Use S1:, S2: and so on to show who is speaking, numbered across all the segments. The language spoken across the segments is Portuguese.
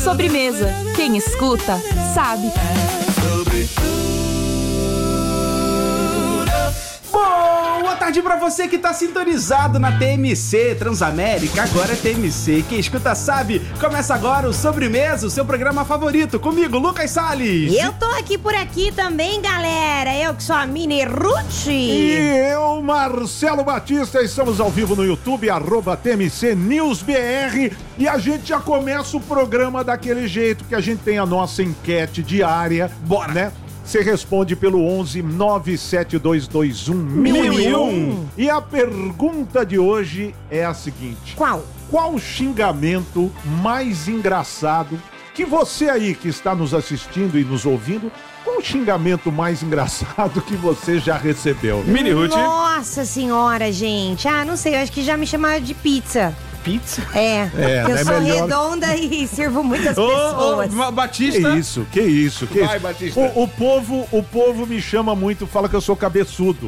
S1: Sobremesa. Quem escuta, sabe.
S2: Boa tarde pra você que tá sintonizado na TMC Transamérica, agora é TMC, quem escuta sabe. Começa agora o Sobremesa, o seu programa favorito, comigo, Lucas Salles.
S3: Eu tô aqui por aqui também, galera, eu que sou a Mini Ruth.
S4: E eu, Marcelo Batista, estamos ao vivo no YouTube, @TMC News BR, e a gente já começa o programa daquele jeito que a gente tem a nossa enquete diária.
S2: Bora,
S4: né? Você responde pelo 11 97221 1001. E a pergunta de hoje é a seguinte: Qual xingamento mais engraçado que você aí que está nos assistindo e nos ouvindo, qual o xingamento mais engraçado que você já recebeu?
S2: Mini Ruth.
S3: Nossa senhora, gente. Não sei, eu acho que já me chamaram de pizza.
S2: Pizza?
S3: Porque eu sou redonda e sirvo muitas pessoas.
S2: Batista.
S4: Que isso?
S2: Vai, Batista.
S4: O povo me chama muito, fala que eu sou cabeçudo.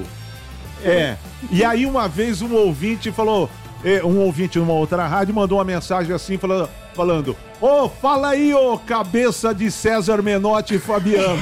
S4: E aí uma vez um ouvinte falou, um ouvinte numa outra rádio mandou uma mensagem assim, falando, fala aí, cabeça de César Menotti e Fabiano.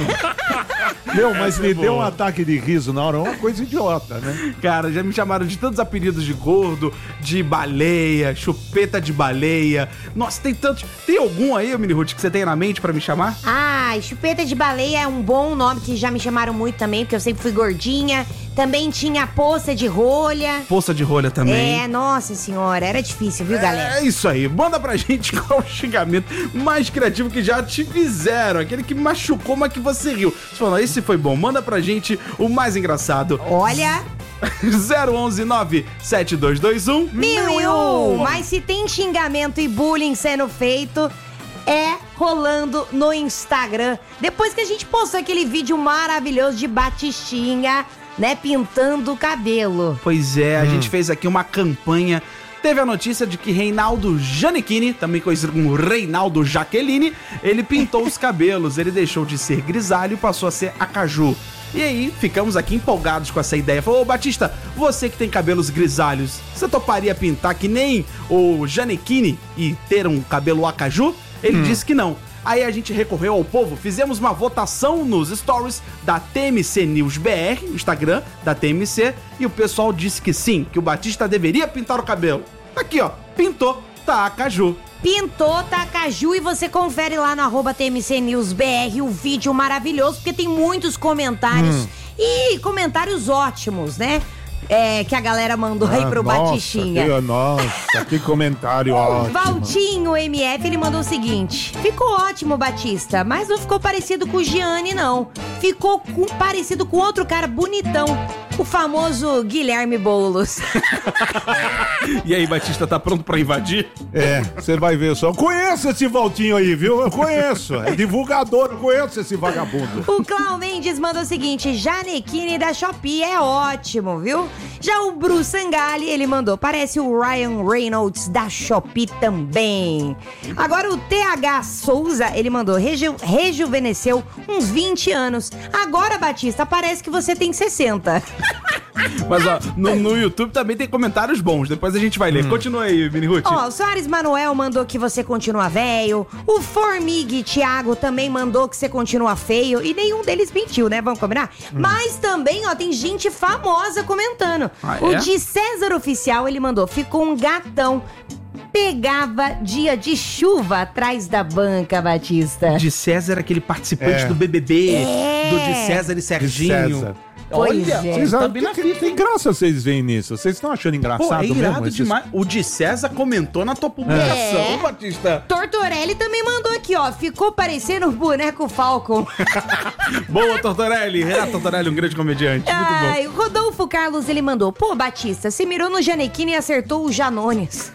S4: Mas me deu um ataque de riso na hora, uma coisa idiota, né?
S2: Cara, já me chamaram de tantos apelidos de gordo, de baleia, chupeta de baleia. Nossa, tem tantos. Tem algum aí, Mini Ruth, que você tem na mente pra me chamar?
S3: Chupeta de baleia é um bom nome que já me chamaram muito também, porque eu sempre fui gordinha. Também tinha poça de rolha.
S2: Poça de rolha também.
S3: Nossa senhora, era difícil, viu, galera?
S2: É isso aí, manda pra gente qual o xingamento mais criativo que já te fizeram, aquele que machucou, mas que você riu. Você falou, esse foi bom, manda pra gente o mais engraçado.
S3: Olha...
S2: 011 97221
S3: 1001. Mas se tem xingamento e bullying sendo feito, rolando no Instagram. Depois que a gente postou aquele vídeo maravilhoso de Batistinha, né, pintando o cabelo.
S2: Pois é, a gente fez aqui uma campanha. Teve a notícia de que Reinaldo Gianecchini, também conhecido como Reinaldo Jaqueline, ele pintou os cabelos, ele deixou de ser grisalho e passou a ser acaju. E aí, ficamos aqui empolgados com essa ideia. Falou, Batista, você que tem cabelos grisalhos, você toparia pintar que nem o Gianecchini e ter um cabelo acaju? Ele disse que não. Aí a gente recorreu ao povo, fizemos uma votação nos stories da TMC News BR, Instagram da TMC, e o pessoal disse que sim, que o Batista deveria pintar o cabelo. Aqui, pintou, tá acaju.
S3: Pintou, tá acaju, e você confere lá no @TMC News BR o vídeo maravilhoso, porque tem muitos comentários e comentários ótimos, né? Que a galera mandou aí pro Batistinha.
S4: Nossa, que comentário ótimo.
S3: Valtinho MF, ele mandou o seguinte: ficou ótimo, Batista, mas não ficou parecido com o Gianni, não. Ficou parecido com outro cara bonitão, o famoso Guilherme Boulos.
S2: E aí, Batista, tá pronto pra invadir?
S4: Você vai ver só. Eu conheço esse Valtinho aí, viu? Eu conheço. É divulgador, eu conheço esse vagabundo.
S3: O Cláudio Mendes mandou o seguinte: Gianecchini da Shopee é ótimo, viu? Já o Bruce Sangali, ele mandou, parece o Ryan Reynolds da Shopee também. Agora o TH Souza, ele mandou, rejuvenesceu uns 20 anos. Agora, Batista, parece que você tem 60.
S2: Mas no YouTube também tem comentários bons, depois a gente vai ler. Continua aí, Mini Ruth.
S3: O Soares Manuel mandou que você continua velho. O Formigue Thiago também mandou que você continua feio. E nenhum deles mentiu, né? Vamos combinar? Mas também, tem gente famosa comentando. O de César Oficial, ele mandou, ficou um gatão. Pegava dia de chuva atrás da banca, Batista.
S2: De César, aquele participante do BBB, do de César e Serginho.
S3: Olha,
S4: vocês tem graça vocês veem nisso. Vocês estão achando engraçado
S2: é irado
S4: mesmo?
S2: demais. O de César comentou na tua publicação, Batista.
S3: Tortorelli também mandou aqui, ficou parecendo o boneco Falcon.
S2: Boa, Tortorelli. Tortorelli, um grande comediante. Muito bom.
S3: O Rodolfo Carlos, ele mandou, Batista, você mirou no Gianecchini e acertou o Janones.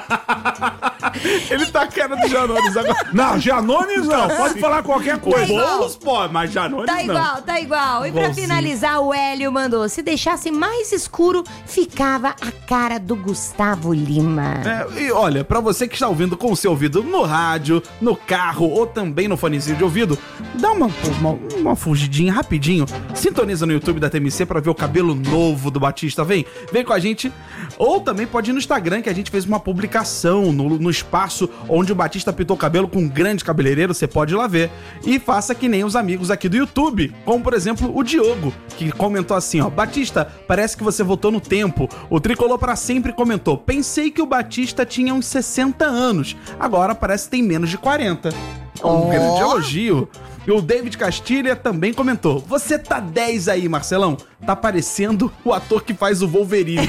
S2: Ele tá a cara do Janones agora.
S4: Não, Janones não. Pode falar qualquer coisa.
S2: Boulos pode, mas Janones não.
S3: Tá igual. E pra finalizar, o Hélio mandou, se deixasse mais escuro, ficava a cara do Gustavo Lima.
S2: E olha, pra você que está ouvindo com o seu ouvido no rádio, no carro ou também no fonezinho de ouvido, dá uma uma fugidinha rapidinho. Sintoniza no YouTube da TMC pra ver o cabelo novo do Batista. Vem com a gente. Ou também pode ir no Instagram, que a gente fez uma publicação no espaço onde o Batista pintou o cabelo com um grande cabeleireiro. Você pode ir lá ver. E faça que nem os amigos aqui do YouTube, como por exemplo o Diogo, que comentou assim, ó: Batista, parece que você voltou no tempo. O Tricolor para Sempre comentou: pensei que o Batista tinha uns 60 anos, agora parece que tem menos de 40. Um grande elogio. E o David Castilha também comentou: você tá 10 aí, Marcelão. Tá parecendo o ator que faz o Wolverine.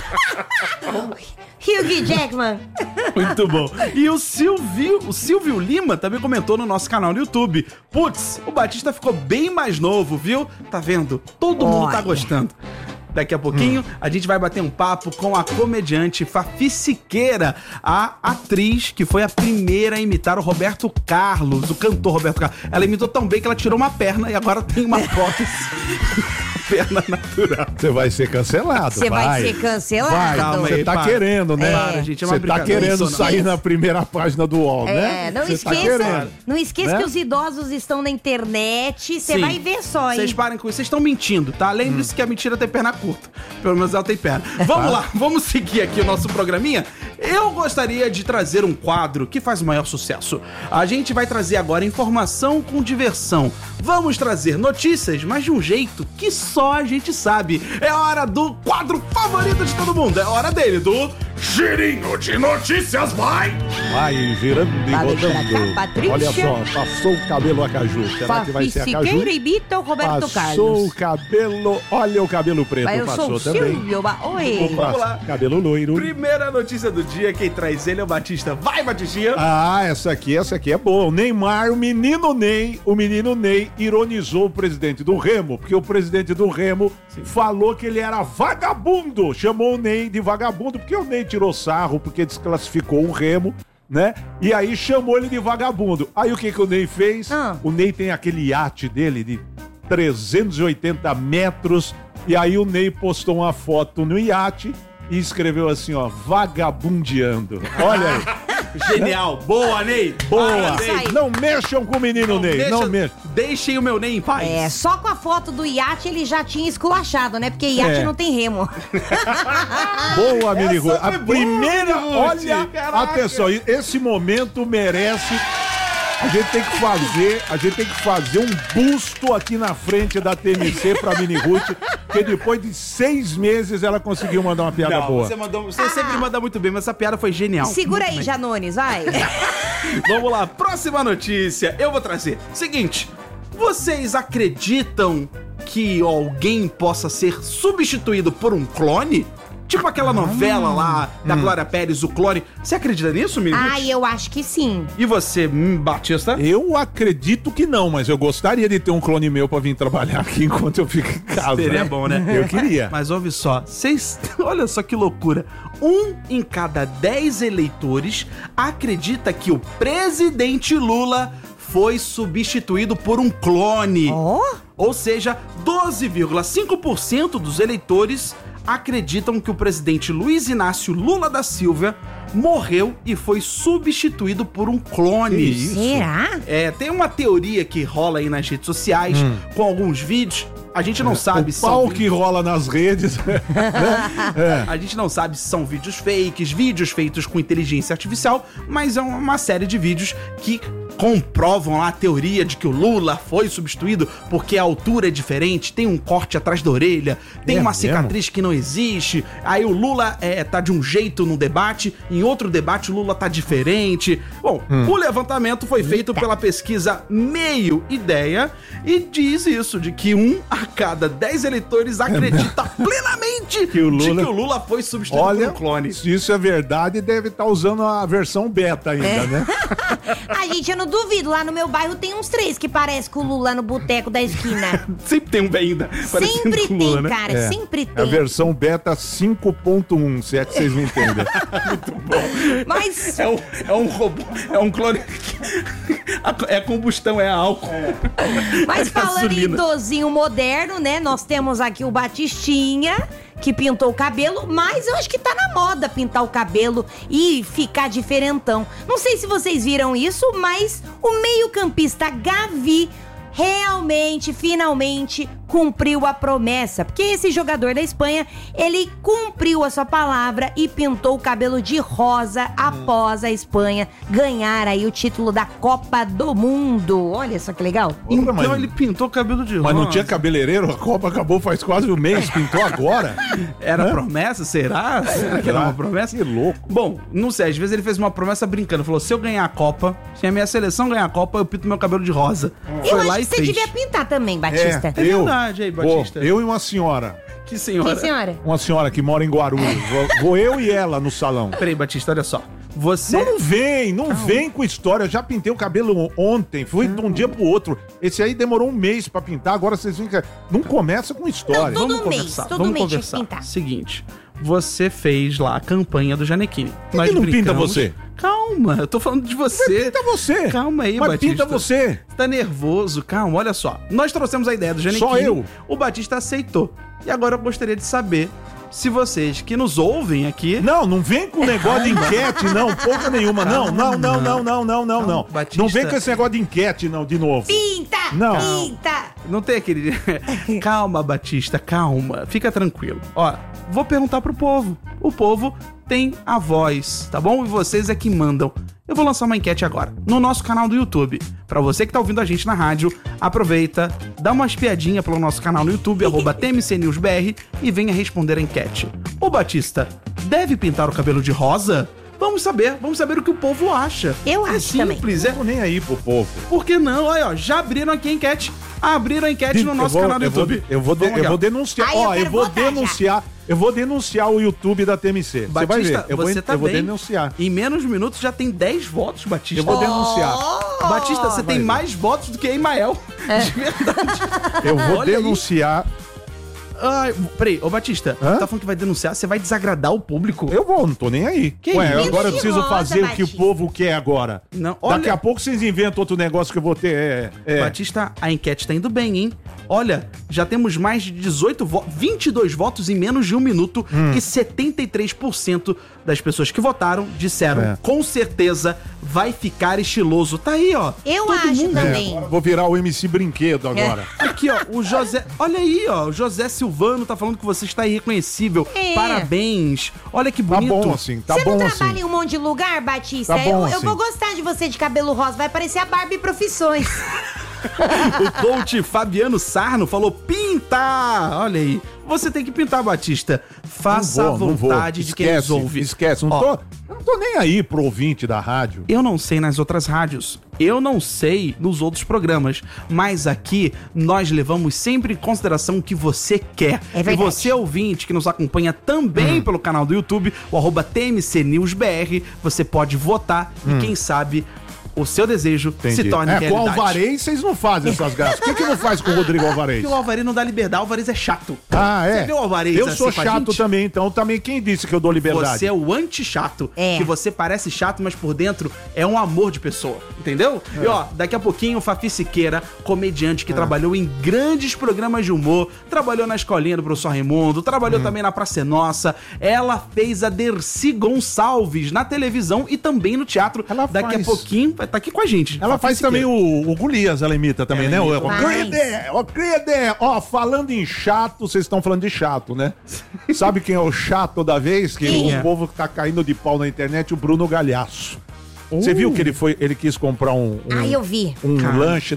S3: Hugh Jackman.
S2: Muito bom. E o Silvio Lima também comentou no nosso canal no YouTube: putz, o Batista ficou bem mais novo, viu? Tá vendo? Todo mundo tá gostando. Daqui a pouquinho, a gente vai bater um papo com a comediante Fafi Siqueira, a atriz que foi a primeira a imitar o Roberto Carlos, o cantor Roberto Carlos. Ela imitou tão bem que ela tirou uma perna e agora tem uma prótese. Perna natural.
S4: Você vai ser cancelado.
S3: Você vai ser cancelado.
S4: Vai,
S2: calma
S4: você
S2: aí,
S4: tá
S2: para.
S4: querendo, né?
S2: Para, gente, é uma
S4: você tá
S2: brincadeira.
S4: querendo
S2: Isso não.
S4: sair na primeira página do UOL, né?
S3: Não
S4: Você
S3: esqueça,
S4: tá querendo,
S3: não esqueça
S4: né?
S3: que os idosos estão na internet. Você
S2: Sim.
S3: vai ver só, hein?
S2: Vocês parem com isso, vocês estão mentindo, tá? Lembre-se que a mentira tem perna curta. Pelo menos ela tem perna. Vamos lá, vamos seguir aqui o nosso programinha. Eu gostaria de trazer um quadro que faz o maior sucesso. A gente vai trazer agora informação com diversão. Vamos trazer notícias, mas de um jeito que só a gente sabe. É hora do quadro favorito de todo mundo. É hora dele, do Girinho de Notícias, vai!
S4: Vai girando e
S3: Vale pra cá,
S4: rodando.
S3: Patrícia.
S4: Olha só, passou o cabelo a caju. Será que vai ser a caju?
S3: Siqueira imita o Roberto
S4: Passou
S3: Carlos.
S4: o cabelo, olha o cabelo preto,
S3: Vai, eu sou
S4: passou
S3: o
S4: também.
S3: Silvio. Oi.
S4: Opa,
S2: Vamos lá.
S4: cabelo loiro.
S2: Primeira notícia do dia, quem traz ele é o Batista. Vai, Batistinha!
S4: Ah, essa aqui é boa. O Neymar, o menino Ney ironizou o presidente do Remo, porque o presidente do Remo falou que ele era vagabundo. Chamou o Ney de vagabundo, porque o Ney tirou sarro, porque desclassificou o Remo, né? E aí chamou ele de vagabundo. Aí o que o Ney fez? O Ney tem aquele iate dele de 380 metros, e aí o Ney postou uma foto no iate e escreveu assim, ó: vagabundeando. Olha aí.
S2: Genial! Boa, Ney!
S4: Boa!
S3: isso aí.
S4: Não mexam com o menino Ney, não mexam.
S2: Deixem o meu Ney em paz.
S3: É, só com a foto do iate ele já tinha esculachado, né? Porque iate
S4: É.
S3: não tem remo.
S4: Boa, Mirigo.
S2: Essa
S4: A
S2: foi
S4: primeira,
S2: boa, Ruth.
S4: olha,
S2: Caraca.
S4: atenção, esse momento merece. A gente tem que fazer um busto aqui na frente da TMC pra Mini Ruth, porque depois de 6 meses ela conseguiu mandar uma piada
S2: Não,
S4: boa.
S2: você sempre manda muito bem, mas essa piada foi genial.
S3: Segura
S2: Muito
S3: aí,
S2: bem.
S3: Janones, vai.
S2: Vamos lá, próxima notícia. Eu vou trazer. Seguinte, vocês acreditam que alguém possa ser substituído por um clone? Tipo aquela novela lá da Glória Pérez, o clone. Você acredita nisso, menino?
S3: Eu acho que sim.
S2: E você, Batista?
S4: Eu acredito que não, mas eu gostaria de ter um clone meu pra vir trabalhar aqui enquanto eu fico em casa.
S2: Seria bom, né?
S4: Eu queria.
S2: Mas ouve só, vocês. Olha só que loucura. 1 em cada 10 eleitores acredita que o presidente Lula foi substituído por um clone. Ou seja, 12,5% dos eleitores acreditam que o presidente Luiz Inácio Lula da Silva morreu e foi substituído por um clone.
S3: Será?
S2: Tem uma teoria que rola aí nas redes sociais, com alguns vídeos. A gente não sabe
S4: O pau que rola nas redes.
S2: A gente não sabe se são vídeos fakes, vídeos feitos com inteligência artificial, mas é uma série de vídeos que comprovam lá a teoria de que o Lula foi substituído porque a altura é diferente, tem um corte atrás da orelha, tem uma cicatriz que não existe, aí o Lula tá de um jeito no debate, em outro debate o Lula tá diferente. Bom, o levantamento foi feito pela pesquisa Meio Ideia e diz isso, de que 1 a cada 10 eleitores acredita plenamente
S4: que o Lula...
S2: de que o Lula foi substituído por um clone.
S4: Se isso é verdade, deve estar usando a versão beta ainda, né?
S3: Gente, eu não duvido. Lá no meu bairro tem uns 3 que parecem com o Lula no boteco da esquina.
S2: Sempre tem um bem ainda.
S3: Sempre
S2: com o Lula,
S3: tem,
S2: né?
S3: cara. Sempre
S4: É a
S3: tem.
S4: versão beta 5.1, se é que vocês me entendem.
S2: Muito bom.
S3: Mas...
S2: É um robô, é um clone. É combustão, é álcool.
S3: Mas falando em
S2: Gasolina.
S3: idosinho moderno, né? Nós temos aqui o Batistinha, que pintou o cabelo, mas eu acho que tá na moda pintar o cabelo e ficar diferentão. Não sei se vocês viram isso, mas o meio-campista Gavi realmente, finalmente, cumpriu a promessa. Porque esse jogador da Espanha, ele cumpriu a sua palavra e pintou o cabelo de rosa após a Espanha ganhar aí o título da Copa do Mundo. Olha só que legal.
S2: Então ele pintou o cabelo de rosa.
S4: Mas não tinha cabeleireiro? A Copa acabou faz quase um mês, pintou agora?
S2: Era promessa? Será? Será que era uma promessa?
S4: Que louco.
S2: Bom, não sei, às vezes ele fez uma promessa brincando. Falou, se eu ganhar a Copa, se a minha seleção ganhar a Copa, eu pinto meu cabelo de rosa.
S3: Eu acho que você devia pintar também, Batista.
S2: É verdade aí, Batista.
S4: Eu e uma senhora.
S2: Que senhora?
S3: Que senhora?
S4: Uma senhora que mora em Guarulhos. Vou eu e ela no salão.
S2: Peraí, Batista, olha só. Você...
S4: Não vem com história. Eu já pintei o cabelo ontem. Foi de um dia pro outro. Esse aí demorou um mês pra pintar. Agora vocês veem que... Não começa com história.
S3: Não,
S2: Vamos conversar.
S3: todo
S2: Vamos
S3: mês
S2: conversar.
S3: tinha que pintar.
S2: Seguinte, você fez lá a campanha do Janequine.
S4: Por que não pinta você?
S2: Calma, eu tô falando de você.
S4: Pinta você.
S2: Calma aí,
S4: Mas
S2: Batista.
S4: pinta você.
S2: Tá nervoso, calma, olha só. Nós trouxemos a ideia do Janequine.
S4: Só eu.
S2: O Batista aceitou. E agora eu gostaria de saber se vocês que nos ouvem aqui...
S4: Não vem com negócio de enquete, não. Porra nenhuma. Não.
S2: Batista.
S4: Não vem com esse negócio de enquete, não, de novo.
S3: Pinta!
S4: Não.
S3: Pinta!
S2: Não tem aquele... Calma, Batista, calma. Fica tranquilo. Ó, vou perguntar pro povo. O povo tem a voz, tá bom? E vocês é que mandam. Eu vou lançar uma enquete agora, no nosso canal do YouTube. Pra você que tá ouvindo a gente na rádio, aproveita, dá uma espiadinha pelo nosso canal no YouTube, @TMCNewsBR, e venha responder a enquete. Ô Batista, deve pintar o cabelo de rosa? Vamos saber o que o povo acha.
S3: Eu acho também.
S2: Simples,
S4: Não tô nem aí pro povo.
S2: Por que não? Olha, ó, já abriram aqui a enquete. Abriram a enquete no nosso canal do YouTube.
S4: Eu vou denunciar.
S3: Ai,
S4: Ó,
S3: eu
S4: eu vou
S3: quero votar
S4: denunciar. Eu vou denunciar o YouTube da TMC. Você vai
S2: Batista,
S4: ver. Eu vou denunciar.
S2: Em menos minutos já tem 10 votos, Batista.
S4: Eu vou denunciar.
S2: Batista, você tem
S4: ver.
S2: mais votos do que Emael. De verdade.
S4: Eu vou
S2: Olha aí.
S4: denunciar.
S2: Ai, peraí, ô Batista,
S4: Hã?
S2: tá falando que vai denunciar, você vai desagradar o público?
S4: Eu vou, não tô nem aí.
S2: Que
S4: Ué,
S2: isso?
S4: agora eu preciso
S3: Mentirosa,
S4: fazer o que o
S3: Batista.
S4: povo quer agora.
S2: Não, olha,
S4: Daqui a pouco vocês inventam outro negócio que eu vou ter.
S2: Batista, a enquete tá indo bem, hein? Olha, já temos mais de 22 votos em menos de um minuto e 73% das pessoas que votaram disseram, com certeza, vai ficar estiloso. Tá aí, ó.
S3: Eu
S2: Todo
S3: acho
S2: mundo.
S3: também.
S4: Vou virar o MC Brinquedo agora.
S2: Aqui, ó, o José... Olha aí, ó, o José Silvano tá falando que você está irreconhecível.
S3: É.
S2: Parabéns. Olha que
S4: Tá
S2: bonito.
S4: bom assim, tá
S3: Você
S4: bom
S3: não
S4: assim.
S3: trabalha em um monte de lugar, Batista?
S4: Tá bom
S3: eu
S4: assim.
S3: vou gostar de você de cabelo rosa. Vai parecer a Barbie Profissões.
S2: O coach Fabiano Sarno falou pintar. Olha aí. Você tem que pintar, Batista. Faça a vontade de quem nos ouve.
S4: Esquece, não tô nem aí pro ouvinte da rádio.
S2: Eu não sei nas outras rádios, eu não sei nos outros programas, mas aqui nós levamos sempre em consideração o que você quer.
S3: É verdade.
S2: E você, ouvinte, que nos acompanha também pelo canal do YouTube, o @TMCNewsBR, você pode votar e quem sabe o seu desejo se torne
S4: Com o
S2: realidade.
S4: Alvarez vocês não fazem essas graças. Por que não faz com o Rodrigo Alvarez?
S2: Porque o Alvarez não dá liberdade, o Alvarez é chato.
S4: Ah, é?
S2: Você vê o Alvarez
S4: Eu
S2: assim
S4: sou
S2: com a
S4: chato
S2: gente?
S4: também, então também quem disse que eu dou liberdade?
S2: Você é o anti-chato.
S3: É.
S2: Que você parece chato, mas por dentro é um amor de pessoa. Entendeu? E ó, daqui a pouquinho o Fafi Siqueira, comediante que trabalhou em grandes programas de humor, trabalhou na escolinha do professor Raimundo, trabalhou também na Praça é Nossa. Ela fez a Dercy Gonçalves na televisão e também no teatro.
S4: Ela
S2: daqui
S4: faz.
S2: a pouquinho vai estar aqui com a gente.
S4: Ela
S2: Fafi
S4: faz
S2: Siqueira.
S4: também o Golias, ela imita também, né?
S2: imita.
S4: O Crede! Ó, falando em chato, vocês estão falando de chato, né? Sabe quem é o chato da vez? Que
S2: Quem
S4: o
S2: é?
S4: povo tá caindo de pau na internet, o Bruno Galhaço. Você viu que ele quis comprar
S3: Eu vi.
S2: Cara.
S4: lanche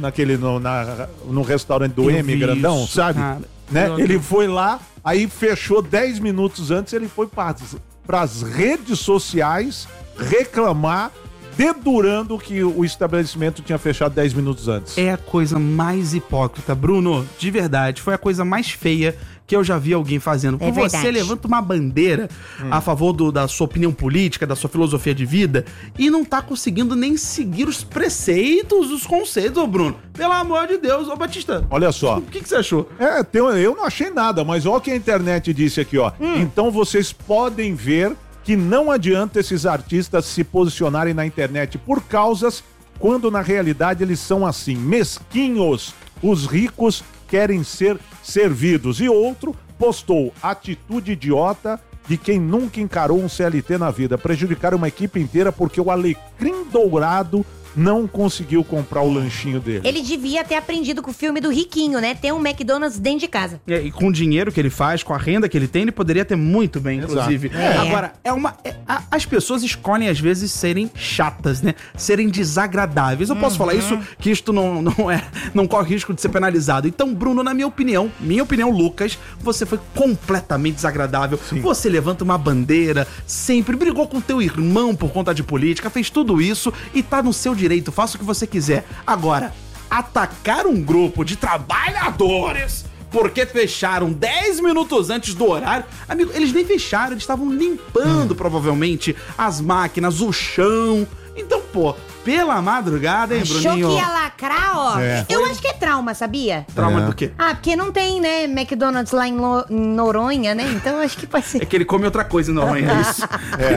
S4: no restaurante do
S2: Eu
S4: M
S2: vi
S4: grandão,
S2: isso,
S4: sabe?
S2: cara.
S4: Né?
S2: Eu-
S4: Ele foi lá, aí fechou 10 minutos antes, ele foi pras redes sociais reclamar, dedurando que o estabelecimento tinha fechado 10 minutos antes.
S2: É a coisa mais hipócrita, Bruno, de verdade. Foi a coisa mais feia que eu já vi alguém fazendo.
S3: É
S2: Porque você
S3: verdade.
S2: levanta uma bandeira a favor da sua opinião política, da sua filosofia de vida, e não tá conseguindo nem seguir os preceitos, os conceitos, ô Bruno. Pelo amor de Deus, ô Batista.
S4: Olha só.
S2: O que você achou?
S4: Eu não achei nada, mas olha o que a internet disse aqui, ó. Então vocês podem ver que não adianta esses artistas se posicionarem na internet por causas, quando na realidade eles são assim, mesquinhos. Os ricos querem ser servidos. E outro postou atitude idiota de quem nunca encarou um CLT na vida. Prejudicar uma equipe inteira porque o Alecrim Dourado não conseguiu comprar o lanchinho dele.
S3: Ele devia ter aprendido com o filme do Riquinho, né? Ter um McDonald's dentro de casa.
S2: E com o dinheiro que ele faz, com a renda que ele tem, ele poderia ter muito bem, inclusive. Agora, as pessoas escolhem, às vezes, serem chatas, né? Serem desagradáveis. Eu posso falar isso, que isto não corre risco de ser penalizado. Então, Bruno, na minha opinião, Lucas, você foi completamente desagradável. Sim. Você levanta uma bandeira, sempre brigou com teu irmão por conta de política, fez tudo isso e tá no seu direito, faça o que você quiser. Agora, atacar um grupo de trabalhadores porque fecharam 10 minutos antes do horário. Amigo, eles nem fecharam, eles estavam limpando provavelmente as máquinas, o chão. Então, pô, pela madrugada, hein, Bruninho?
S3: Achou que ia lacrar, ó. Eu acho que é trauma, sabia?
S2: Trauma do quê?
S3: Ah, porque não tem, né, McDonald's lá em Noronha, né? Então acho que pode ser.
S2: É que ele come outra coisa em Noronha, é isso.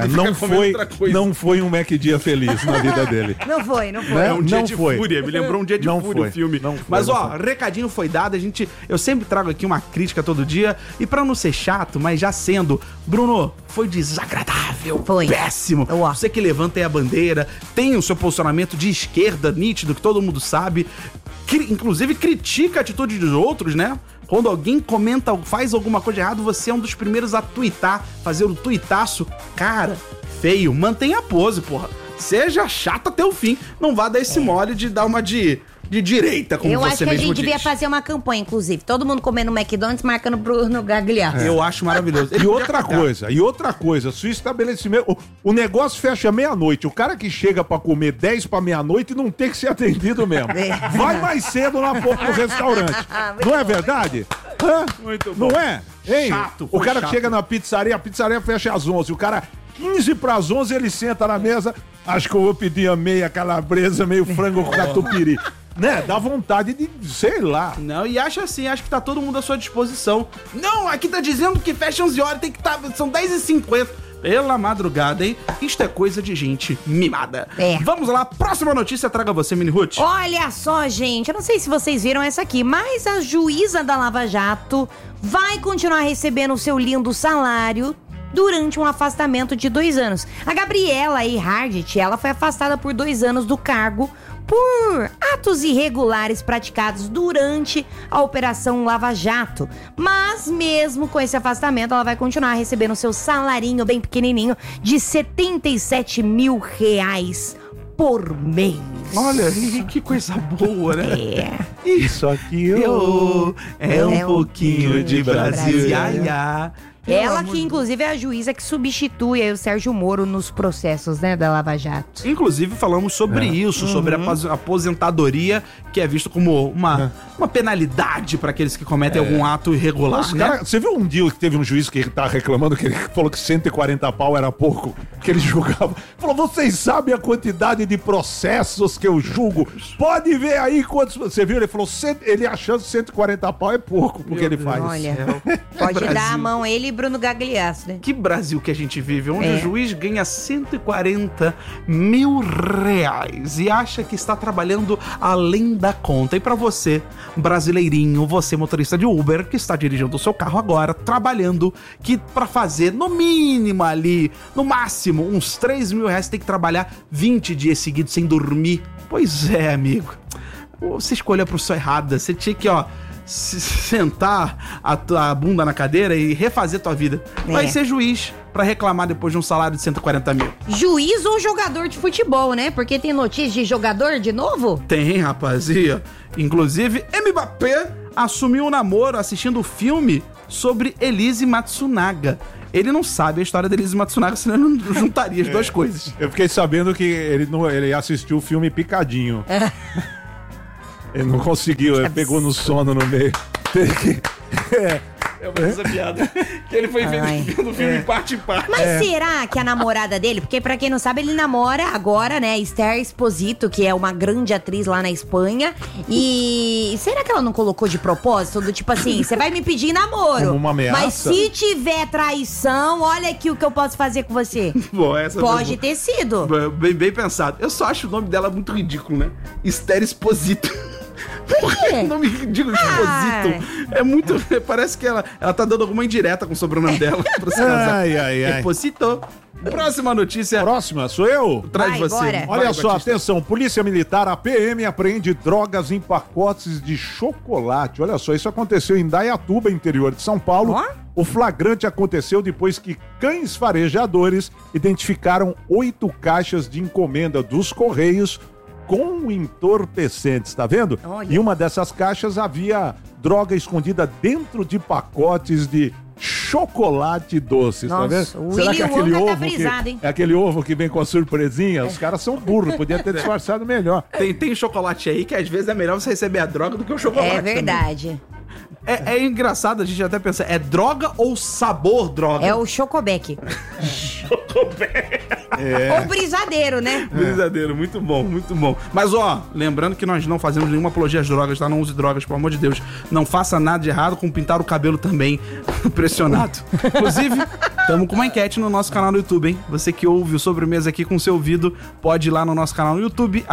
S4: Não foi um McDia feliz na vida dele.
S3: Não foi.
S2: É um dia de fúria, me lembrou um dia de fúria o filme. Mas, recadinho foi dado, eu sempre trago aqui uma crítica todo dia, e pra não ser chato, mas já sendo, Bruno, foi desagradável,
S3: foi
S2: péssimo. Você que levanta aí a bandeira, tem o seu posicionamento de esquerda nítido, que todo mundo sabe, inclusive critica a atitude dos outros, né? Quando alguém comenta, faz alguma coisa errada, você é um dos primeiros a tuitar, fazer o tuitaço. Cara, feio, mantenha a pose, porra. Seja chato até o fim. Não vá dar esse mole de dar uma de direita, como você mesmo diz.
S3: Eu acho que a gente devia fazer uma campanha, inclusive. Todo mundo comendo McDonald's, marcando Bruno Gagliasso.
S2: Eu acho maravilhoso.
S4: E outra coisa, se o estabelecimento... O negócio fecha meia-noite. O cara que chega pra comer 10 pra meia-noite não tem que ser atendido mesmo. Vai mais cedo lá pro restaurante. Não é verdade?
S2: Muito bom.
S4: Não é? Hein?
S2: Chato.
S4: O cara que chega na pizzaria, a pizzaria fecha às 11. O cara... 15 para as 11, ele senta na mesa. Acho que eu vou pedir a meia calabresa, meio frango com catupiry. Né? Dá vontade de, sei lá.
S2: Não, e acho que tá todo mundo à sua disposição. Não, aqui tá dizendo que fecha 11 horas, tem que estar, são 10h50. Pela madrugada, hein? Isto é coisa de gente mimada. Vamos lá, próxima notícia, traga você, Mini Ruth.
S3: Olha só, gente, eu não sei se vocês viram essa aqui, mas a juíza da Lava Jato vai continuar recebendo o seu lindo salário durante um afastamento de 2 anos. A Gabriela Eirhardt, ela foi afastada por 2 anos do cargo por atos irregulares praticados durante a Operação Lava Jato. Mas mesmo com esse afastamento, ela vai continuar recebendo seu salarinho bem pequenininho de R$77 mil por mês.
S2: Olha, que coisa boa, né?
S4: Isso aqui
S2: é um pouquinho de Brasil.
S3: Ela que, inclusive, é a juíza que substitui aí o Sérgio Moro nos processos, né, da Lava Jato.
S2: Inclusive, falamos sobre isso, sobre a aposentadoria, que é visto como uma penalidade para aqueles que cometem algum ato irregular.
S4: Nossa, né? Cara, você viu um dia que teve um juiz que tá reclamando, que ele falou que 140 pau era pouco, que ele julgava. Falou, vocês sabem a quantidade de processos que eu julgo? Pode ver aí quantos... Você viu? Ele falou, ele achando 140 pau é pouco, porque ele faz.
S3: Olha, pode dar a mão ele e Bruno Gagliasso, né?
S2: Que Brasil que a gente vive, onde o juiz ganha R$140 mil e acha que está trabalhando além da conta. E pra você, brasileirinho, você motorista de Uber, que está dirigindo o seu carro agora, trabalhando, que pra fazer no mínimo ali, no máximo, uns R$3 mil, tem que trabalhar 20 dias seguidos sem dormir. Pois é, amigo. Você escolheu a profissão errada. Você tinha que, sentar a tua bunda na cadeira e refazer tua vida. Vai ser juiz pra reclamar depois de um salário de 140 mil.
S3: Juiz ou jogador de futebol, né? Porque tem notícia de jogador de novo?
S2: Tem, rapazinha. Inclusive, Mbappé assumiu um namoro assistindo o filme sobre Elise Matsunaga. Ele não sabe a história da Elise Matsunaga, senão ele não juntaria as duas coisas.
S4: Eu fiquei sabendo que ele assistiu o filme picadinho. Ele não conseguiu, ele pegou no sono no meio.
S2: É uma essa piada. Que ele foi vendo o filme parte em parte.
S3: Mas será que a namorada dele, porque pra quem não sabe, ele namora agora, né, Esther Exposito, que é uma grande atriz lá na Espanha. E será que ela não colocou de propósito? Do tipo assim, você vai me pedir namoro.
S4: Como uma ameaça?
S3: Mas se tiver traição, olha aqui o que eu posso fazer com você.
S2: Bom, essa
S3: pode ter sido.
S2: Bem pensado. Eu só acho o nome dela muito ridículo, né? Esther Exposito.
S3: Por quê?
S2: Nome ridículo, Exposito. É muito. Parece que ela tá dando alguma indireta com o sobrenome dela pra se casar.
S4: Ai.
S2: Exposito. Próxima notícia.
S4: Próxima, sou eu?
S2: Traz
S3: Vai,
S2: você.
S3: bora.
S4: Olha
S2: Vai,
S4: só,
S2: Batista.
S4: atenção, Polícia Militar, a PM apreende drogas em pacotes de chocolate. Olha só, isso aconteceu em Dayatuba, interior de São Paulo.
S3: Ó.
S4: O flagrante aconteceu depois que cães farejadores identificaram 8 caixas de encomenda dos Correios com entorpecentes, tá vendo?
S3: Olha.
S4: Em uma dessas caixas havia droga escondida dentro de pacotes de chocolate doces, tá vendo?
S3: Nossa, o Willy Wonka tá brisado, hein?
S4: É aquele ovo que vem com a surpresinha? Os caras são burros, podia ter disfarçado melhor.
S2: Tem chocolate aí que às vezes é melhor você receber a droga do que o chocolate.
S3: É verdade.
S2: É engraçado a gente até pensar, é droga ou sabor droga?
S3: É o Chocobec. Ou brisadeiro, né?
S2: Brisadeiro, muito bom, muito bom. Mas ó, lembrando que nós não fazemos nenhuma apologia às drogas, tá? Não use drogas, pelo amor de Deus. Não faça nada de errado com pintar o cabelo também, pressionado. Inclusive, estamos com uma enquete no nosso canal no YouTube, hein? Você que ouve o Sobremesa aqui com seu ouvido, pode ir lá no nosso canal no YouTube,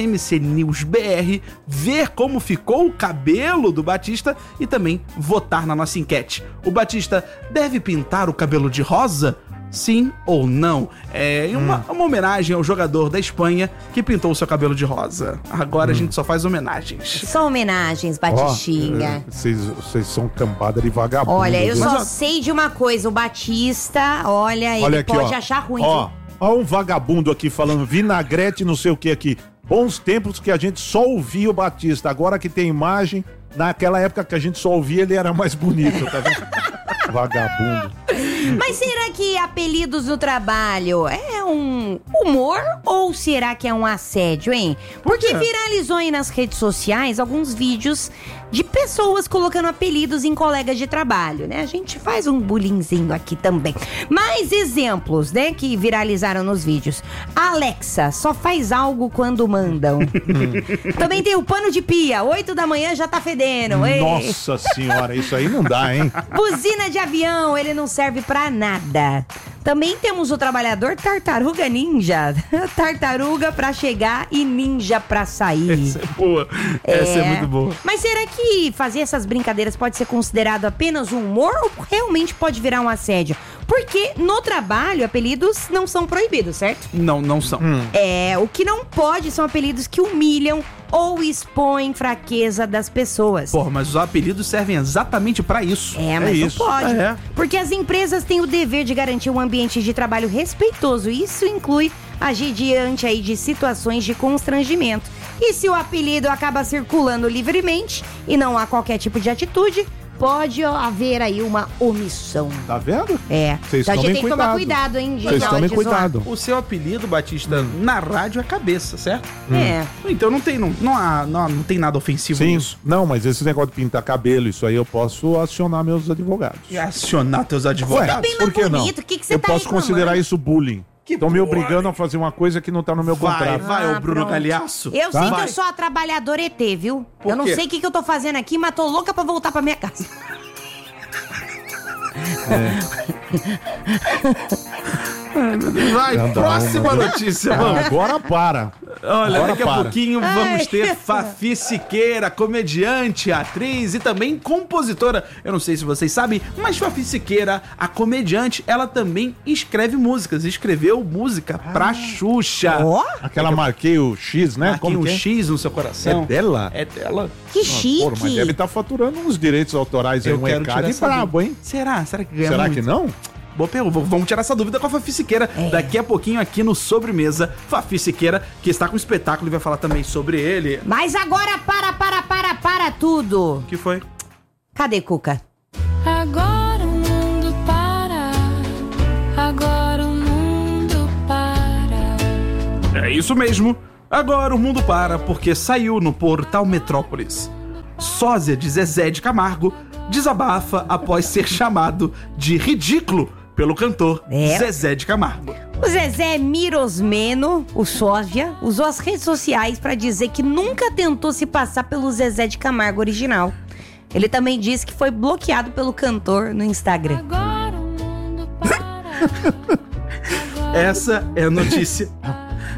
S2: @TMCNewsBR, ver como ficou o cabelo do Batista e também votar na nossa enquete. O Batista deve pintar o cabelo de rosa? Sim ou não? É uma homenagem ao jogador da Espanha que pintou o seu cabelo de rosa. Agora a gente só faz homenagens.
S3: Só homenagens, Batistinha.
S4: Vocês são cambada de vagabundo.
S3: Olha, eu
S4: viu?
S3: só sei de uma coisa, o Batista, olha, ele
S4: aqui,
S3: pode
S4: ó.
S3: achar ruim.
S4: Ó um vagabundo aqui falando vinagrete, não sei o que aqui. Bons tempos que a gente só ouvia o Batista. Agora que tem imagem, naquela época que a gente só ouvia, ele era mais bonito, tá vendo? Vagabundo.
S3: Mas será que apelidos no trabalho é um humor ou será que é um assédio, hein? Porque viralizou aí nas redes sociais alguns vídeos de pessoas colocando apelidos em colegas de trabalho, né? A gente faz um bullyingzinho aqui também. Mais exemplos, né, que viralizaram nos vídeos. Alexa, só faz algo quando mandam. Também tem o pano de pia, 8 da manhã já tá fedendo. Ei.
S4: Nossa senhora, isso aí não dá, hein?
S3: Buzina de avião, ele não serve pra nada. Também temos o trabalhador tartaruga ninja. Tartaruga pra chegar e ninja pra sair.
S2: Essa é boa. Essa é muito boa.
S3: Mas será que fazer essas brincadeiras pode ser considerado apenas um humor ou realmente pode virar um assédio? Porque no trabalho, apelidos não são proibidos, certo?
S2: Não são.
S3: O que não pode são apelidos que humilham ou expõem fraqueza das pessoas.
S2: Porra, mas os apelidos servem exatamente pra isso.
S3: Mas não
S4: isso.
S3: pode.
S2: É.
S3: Porque as empresas têm o dever de garantir um ambiente de trabalho respeitoso. Isso inclui agir diante aí de situações de constrangimento. E se o apelido acaba circulando livremente e não há qualquer tipo de atitude, pode haver aí uma omissão.
S4: Tá vendo? Vocês
S3: Então a gente
S4: tomem
S3: tem que tomar cuidado, hein?
S4: Vocês
S3: na hora
S4: tomem
S3: de zoar.
S4: cuidado.
S2: O seu apelido, Batista, na rádio é cabeça, certo?
S3: É.
S2: Então não tem nada ofensivo
S4: Sim,
S2: nisso.
S4: não, mas esse negócio de pintar cabelo, isso aí eu posso acionar meus advogados.
S2: E acionar teus advogados.
S3: Ué, bem
S4: Por que
S3: mais
S4: não?
S3: bonito, o que você
S4: Eu
S3: tá
S4: posso
S3: reclamando?
S4: considerar isso bullying. Estão me
S2: porra.
S4: obrigando a fazer uma coisa que não tá no meu contrato.
S2: Vai, ô Bruno
S3: pronto.
S2: Galhaço.
S3: Eu
S4: Tá?
S3: sei que
S2: Vai.
S3: eu sou a trabalhadora ET, viu?
S2: Por
S3: Eu não
S2: quê?
S3: sei o que eu tô fazendo aqui, mas tô louca pra voltar pra minha casa.
S2: Vai,
S4: Não dá,
S2: próxima
S4: não dá.
S2: notícia, vamos.
S4: Agora para.
S2: Olha,
S4: Agora
S2: daqui a
S4: para.
S2: pouquinho vamos
S3: Ai.
S2: ter Fafi Siqueira, comediante, atriz e também compositora. Eu não sei se vocês sabem, mas Fafi Siqueira, a comediante, ela também escreve músicas. Escreveu música pra Xuxa.
S3: Ó,
S4: Aquela marquei o X, né?
S2: Marquei um
S4: que é?
S2: X no seu coração.
S4: É dela?
S2: É dela.
S3: que chique.
S4: Porra, mas deve estar faturando uns direitos autorais aí,
S2: Eu
S4: um
S2: quero
S4: recado
S2: tirar
S4: e
S2: essa
S4: brabo,
S2: dúvida.
S4: hein?
S2: Será? Será que ganha
S4: Será
S2: muito?
S4: que não?
S2: Boa pergunta. Vamos tirar essa dúvida com a Fafi Siqueira daqui a pouquinho aqui no Sobremesa. Fafi Siqueira, que está com um espetáculo e vai falar também sobre ele.
S3: Mas agora para tudo.
S2: O que foi?
S3: Cadê Cuca?
S1: Agora o mundo para. Agora o mundo para.
S2: É isso mesmo. Agora o mundo para porque saiu no portal Metrópolis. Sósia de Zezé de Camargo desabafa após ser chamado de ridículo pelo cantor Zezé de Camargo.
S3: O Zezé Mirosmeno, o sósia, usou as redes sociais pra dizer que nunca tentou se passar pelo Zezé de Camargo original. Ele também disse que foi bloqueado pelo cantor no Instagram.
S1: Agora o mundo para.
S2: Essa é a notícia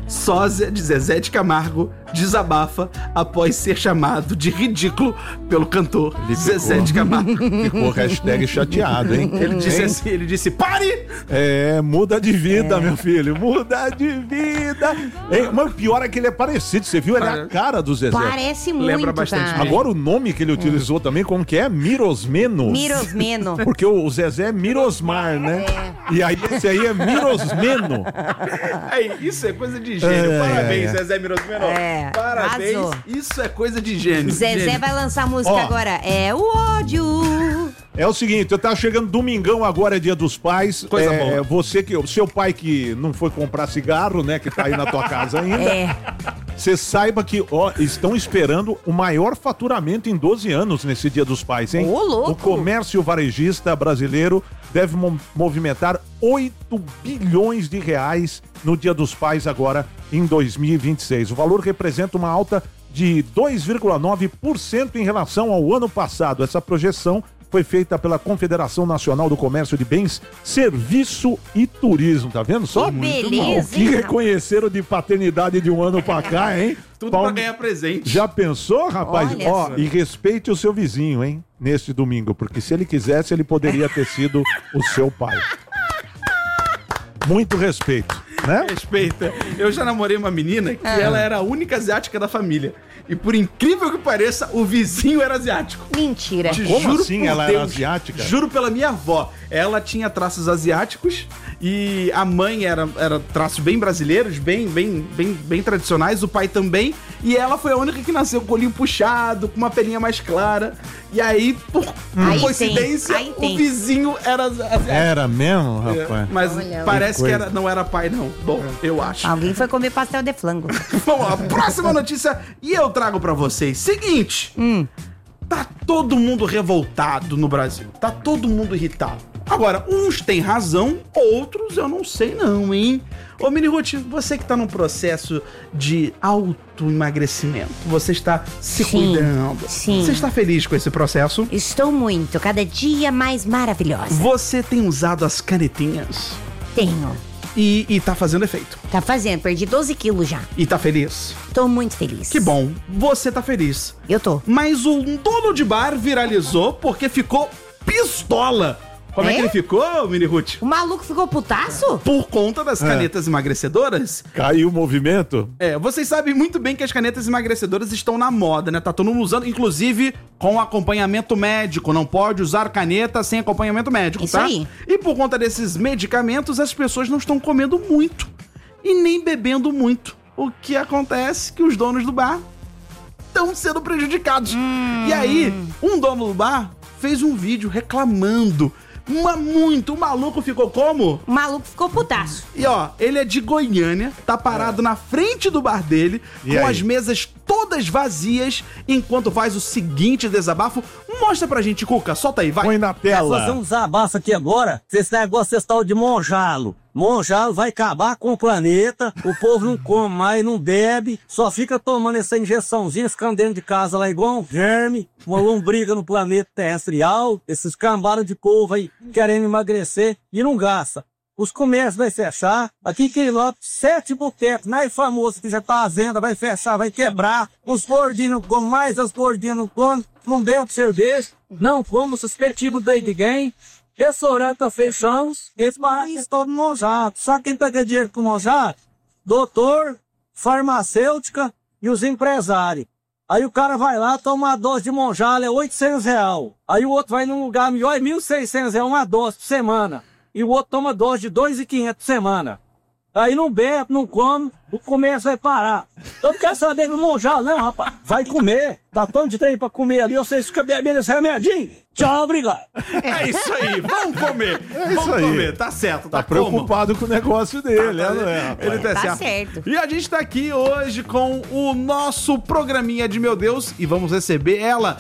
S2: Sósia de Zezé de Camargo desabafa após ser chamado de ridículo pelo cantor Zezé de Camargo.
S4: Ficou hashtag chateado, hein?
S2: Ele disse assim, ele disse, pare!
S4: Muda de vida, meu filho, muda de vida. Mas o pior é que ele é parecido, você viu? Ele é a cara do Zezé.
S3: Parece muito,
S2: Lembra bastante
S3: cara.
S4: Agora o nome que ele utilizou também, como que é? Mirosmeno.
S3: Mirosmeno.
S4: Porque o Zezé é Mirosmar, né? E aí esse aí é Mirosmeno.
S2: Isso é coisa de gênio. Parabéns, Zezé Mirosmeno. Parabéns.
S3: arrasou.
S2: Isso é coisa de gênio.
S3: Zezé
S2: Gênio.
S3: vai lançar música agora. É o ódio.
S4: É o seguinte, tá chegando domingão agora, é Dia dos Pais.
S2: Coisa boa.
S4: Você que, o seu pai que não foi comprar cigarro, né, que tá aí na tua casa ainda. Você saiba que, estão esperando o maior faturamento em 12 anos nesse Dia dos Pais, hein?
S3: Ô, louco!
S4: O comércio varejista brasileiro deve movimentar 8 bilhões de reais no Dia dos Pais agora em 2026. O valor representa uma alta de 2,9% em relação ao ano passado. Essa projeção foi feita pela Confederação Nacional do Comércio de Bens, Serviço e Turismo. Tá vendo só?
S3: Que beleza,
S4: O que
S3: hein?
S4: reconheceram de paternidade de um ano pra cá, hein?
S2: Tudo pra ganhar presente.
S4: Já pensou, rapaz?
S3: Olha
S4: E respeite o seu vizinho, hein? Neste domingo, porque se ele quisesse, ele poderia ter sido o seu pai. Muito respeito, né?
S2: Respeita. Eu já namorei uma menina que ela era a única asiática da família. E por incrível que pareça, o vizinho era asiático.
S3: Mentira.
S2: Te
S4: Como
S2: juro
S4: assim
S2: por
S4: ela era
S2: Deus,
S4: asiática?
S2: Juro pela minha avó. Ela tinha traços asiáticos e a mãe era traços bem brasileiros, bem tradicionais, o pai também. E ela foi a única que nasceu com o olhinho puxado, com uma pelinha mais clara. E aí, por coincidência, o vizinho era asiático.
S4: Era mesmo, rapaz?
S2: Mas
S3: Olha,
S2: parece que não era pai, não. Bom, eu acho.
S3: Alguém foi comer pastel de flango.
S2: Vamos lá, próxima notícia e eu trago pra vocês. Seguinte, tá todo mundo revoltado no Brasil, tá todo mundo irritado. Agora, uns têm razão, outros eu não sei não, hein? Ô, Mini Ruth, você que tá num processo de autoemagrecimento, você está se cuidando.
S3: sim.
S2: Você está feliz com esse processo?
S3: Estou muito, cada dia mais maravilhosa.
S2: Você tem usado as canetinhas
S3: Tenho.
S2: e tá fazendo efeito.
S3: Tá fazendo, perdi 12 quilos já.
S2: E tá feliz?
S3: Tô muito feliz.
S2: Que bom, você tá feliz.
S3: Eu tô.
S2: Mas um dono de bar viralizou porque ficou pistola. Como é que ele ficou, Mini Ruth?
S3: O maluco ficou putaço?
S2: Por conta das canetas emagrecedoras.
S4: Caiu o movimento?
S2: Vocês sabem muito bem que as canetas emagrecedoras estão na moda, né? Tá todo mundo usando, inclusive com acompanhamento médico. Não pode usar caneta sem acompanhamento médico,
S3: Isso
S2: tá?
S3: aí.
S2: E por conta desses medicamentos, as pessoas não estão comendo muito e nem bebendo muito. O que acontece é que os donos do bar estão sendo prejudicados. E aí, um dono do bar fez um vídeo reclamando. O maluco ficou como?
S3: O maluco ficou putaço.
S2: E ó, ele é de Goiânia, tá parado na frente do bar dele,
S4: E
S2: com
S4: aí?
S2: as mesas todas vazias, enquanto faz o seguinte desabafo. Mostra pra gente, Cuca, solta aí, vai.
S4: Põe na
S5: Fazer
S4: tela.
S5: um desabafo aqui agora. Esse negócio desse tal de monjalo. Monjalo vai acabar com o planeta. O povo não come mais, não bebe. Só fica tomando essa injeçãozinha, ficando dentro de casa lá igual um verme. Uma lombriga no planeta terrestrial. Esses cambadas de povo aí querendo emagrecer e não gasta. Os comércios vai fechar. Aqui em Quilópolis, 7 botecos mais famosos que já tá à venda, vai fechar, vai quebrar. Os gordinhos não comem mais, as gordinhas não comem, não bebem cerveja, não comem suspetivo de ninguém. Restaurante tá fechando, esse barraco estão monjados. Só quem pega dinheiro com monjado? Doutor, farmacêutica e os empresários. Aí o cara vai lá, toma uma dose de monjalo, é R$800. Aí o outro vai num lugar melhor, é R$1.600 uma dose por semana. E o outro toma dose de R$2.500 por semana. Aí não bebe, não come, o comércio vai parar. Eu não quero saber do monjalo, não, rapaz. Vai comer. Tá tanto de trem pra comer ali, vocês ficam bebendo esse remedinho. Tchau, obrigado.
S2: É isso aí, vamos comer. Vamos
S4: aí.
S2: comer, tá certo,
S4: Tá preocupado com o negócio dele, né, não é, rapaz?
S2: Ele tá,
S3: Tá
S2: certo.
S3: certo.
S2: E a gente tá aqui hoje com o nosso programinha de Meu Deus e vamos receber ela,